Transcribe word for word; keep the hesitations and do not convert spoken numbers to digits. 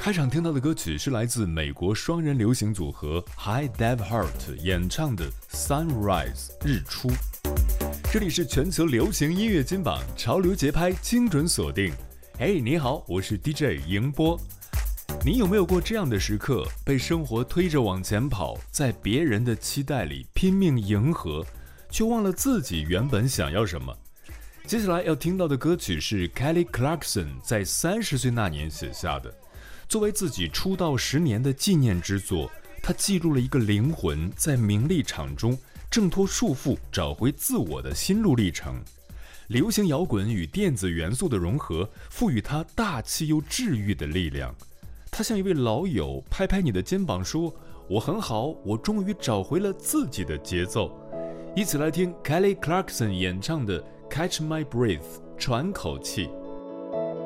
开场听到的歌曲是来自美国双人流行组合 High Dive Heart 演唱的 Sunrise 日出。这里是全球流行音乐金榜，潮流节拍精准锁定。嘿，你好，我是 D J 迎波。你有没有过这样的时刻，被生活推着往前跑，在别人的期待里拼命迎合，却忘了自己原本想要什么？接下来要听到的歌曲是 Kelly Clarkson 在三十岁那年写下的。作为自己出道十年的纪念之作，他记录了一个灵魂在名利场中挣脱束缚，找回自我的心路历程。流行摇滚与电子元素的融合，赋予他大气又治愈的力量。他像一位老友，拍拍你的肩膀说：“我很好，我终于找回了自己的节奏。”一起来听 Kelly Clarkson 演唱的《Catch My Breath》，喘口气。